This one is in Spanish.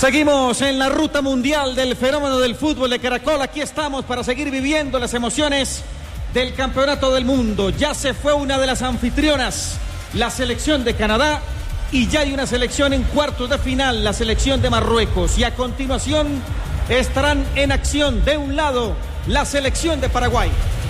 Seguimos en la ruta mundial del fenómeno del fútbol de Caracol. Aquí estamos para seguir viviendo las emociones del campeonato del mundo. Ya se fue una de las anfitrionas, la selección de Canadá, y ya hay una selección en cuartos de final, la selección de Marruecos. Y a continuación estarán en acción de un lado la selección de Paraguay.